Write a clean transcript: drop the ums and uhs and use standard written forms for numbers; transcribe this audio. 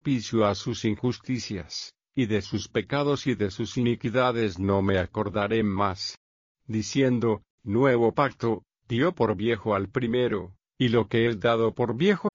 auspicio a sus injusticias, y de sus pecados y de sus iniquidades no me acordaré más. Diciendo, nuevo pacto, dio por viejo al primero, y lo que es dado por viejo